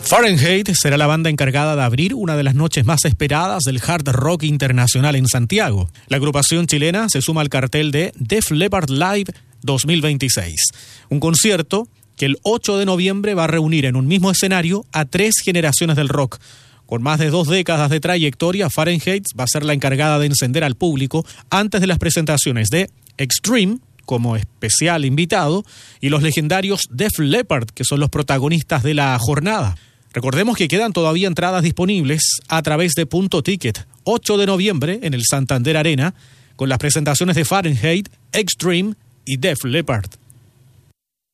Fahrenheit será la banda encargada de abrir una de las noches más esperadas del hard rock internacional en Santiago. La agrupación chilena se suma al cartel de Def Leppard Live 2026, un concierto que el 8 de noviembre va a reunir en un mismo escenario a 3 generaciones del rock. Con más de 2 décadas de trayectoria, Fahrenheit va a ser la encargada de encender al público antes de las presentaciones de Extreme, como especial invitado, y los legendarios Def Leppard, que son los protagonistas de la jornada. Recordemos que quedan todavía entradas disponibles a través de Punto Ticket. 8 de noviembre en el Santander Arena, con las presentaciones de Fahrenheit, Extreme y Def Leppard.